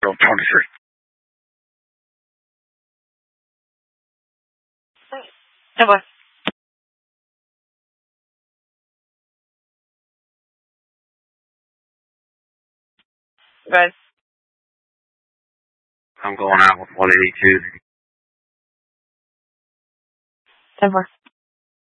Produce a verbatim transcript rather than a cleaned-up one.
twenty-three. Hey, boy. Guys. I'm going out with one eighty-two. ten four.